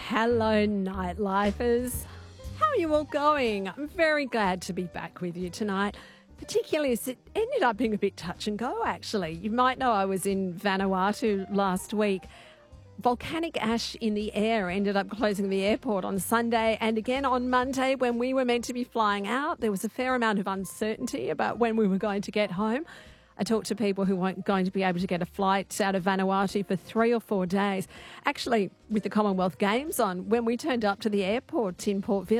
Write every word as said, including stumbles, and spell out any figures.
Hello, nightlifers. How are you all going? I'm very glad to be back with you tonight, particularly as it ended up being a bit touch and go, actually. You might know I was in Vanuatu last week. Volcanic ash in the air ended up closing the airport on Sunday, and again on Monday when we were meant to be flying out, there was a fair amount of uncertainty about when we were going to get home. I talked to people who weren't going to be able to get a flight out of Vanuatu for three or four days. Actually, with the Commonwealth Games on, when we turned up to the airport in Port Vila,